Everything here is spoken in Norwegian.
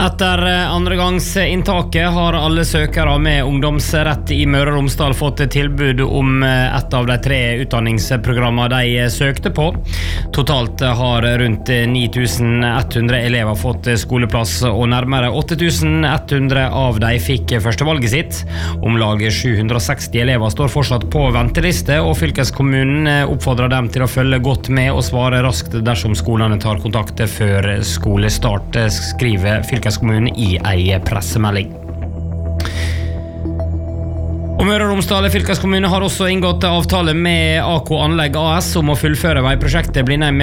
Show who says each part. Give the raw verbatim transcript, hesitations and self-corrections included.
Speaker 1: Etter andregangsinntaket har alle søkere med ungdomsrett i Møre og Romsdal fått tilbud om et av de tre utdanningsprogrammene de søkte på. Totalt har rundt ni tusen ett hundre elever fått skoleplass, og nærmere åtte tusen ett hundre av de fikk førstevalget sitt. Om lag sju hundre og seksti elever står fortsatt på venteliste, og fylkeskommunen oppfordrer dem til å følge godt med og svare raskt dersom skolene tar kontakt før skolestart, skriver fylkeskommunen i ei pressemelding. Og Møre og Romsdal fylkeskommune har også inngått avtale med A K Anlegg A S om å fullføre veiprosjektet Blindheim